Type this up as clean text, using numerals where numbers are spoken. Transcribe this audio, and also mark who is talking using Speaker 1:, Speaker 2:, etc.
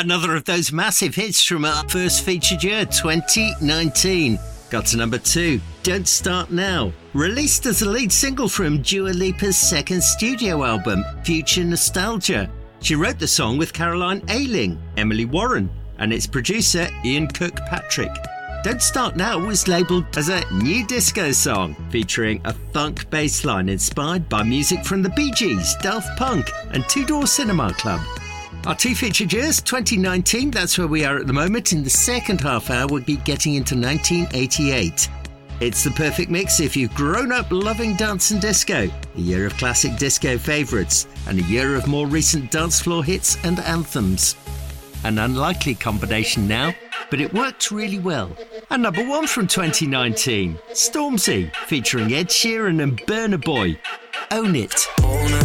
Speaker 1: Another of those massive hits from our first featured year, 2019. Got to number 2, Don't Start Now. Released as the lead single from Dua Lipa's second studio album, Future Nostalgia. She wrote the song with Caroline Ayling, Emily Warren, and its producer Ian Kirkpatrick. Don't Start Now was labelled as a new disco song, featuring a funk bass line inspired by music from the Bee Gees, Daft Punk and Two Door Cinema Club. Our 2 featured years, 2019, that's where we are at the moment. In the second half hour, we'll be getting into 1988. It's the perfect mix if you've grown up loving dance and disco, a year of classic disco favourites, and a year of more recent dance floor hits and anthems. An unlikely combination now, but it worked really well. And number 1 from 2019, Stormzy, featuring Ed Sheeran and Burna Boy, Own It.
Speaker 2: Own it.